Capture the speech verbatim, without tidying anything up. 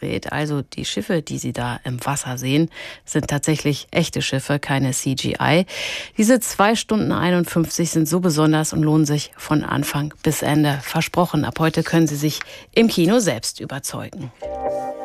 gedreht. Also die Schiffe, die Sie da im Wasser sehen, sind tatsächlich echte Schiffe, keine C G I. Diese zwei Stunden einundfünfzig sind so besonders und lohnen sich von Anfang bis Ende. Versprochen, ab heute können Sie sich im Kino selbst überzeugen.